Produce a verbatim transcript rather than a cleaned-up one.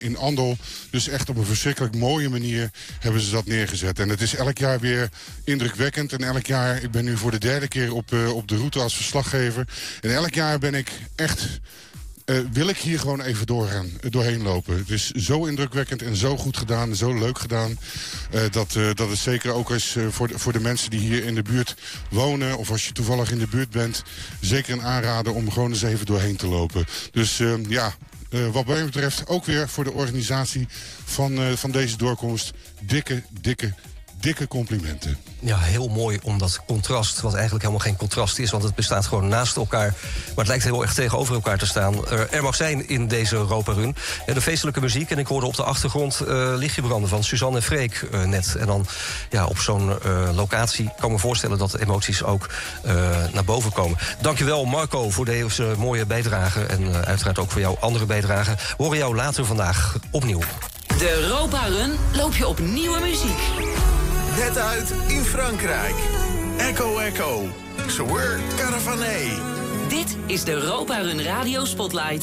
in Andel. Dus echt op een verschrikkelijk mooie manier hebben ze dat neergezet. En het is elk jaar weer indrukwekkend. En elk jaar, ik ben nu voor de derde keer op, uh, op de route als verslaggever. En elk jaar ben ik echt... Uh, wil ik hier gewoon even doorgaan, doorheen lopen. Het is zo indrukwekkend en zo goed gedaan, zo leuk gedaan. Uh, dat, uh, dat het zeker ook is uh, voor, de, voor de mensen die hier in de buurt wonen... of als je toevallig in de buurt bent, zeker een aanrader om gewoon eens even doorheen te lopen. Dus uh, ja, uh, wat mij betreft ook weer voor de organisatie van, uh, van deze doorkomst... dikke, dikke, dikke complimenten. Ja, heel mooi om dat contrast, wat eigenlijk helemaal geen contrast is... want het bestaat gewoon naast elkaar. Maar het lijkt heel erg tegenover elkaar te staan. Er mag zijn in deze Europa Run. De feestelijke muziek, en ik hoorde op de achtergrond... Uh, lichtje branden van Suzanne en Freek uh, net. En dan ja, op zo'n uh, locatie kan ik me voorstellen... dat de emoties ook uh, naar boven komen. Dankjewel, Marco, voor deze mooie bijdrage... en uh, uiteraard ook voor jouw andere bijdrage. We horen jou later vandaag opnieuw. De Europa Run loop je op nieuwe muziek. Net uit in Frankrijk. Echo Echo. Sour Caravané. Dit is de Europa Run Radio Spotlight.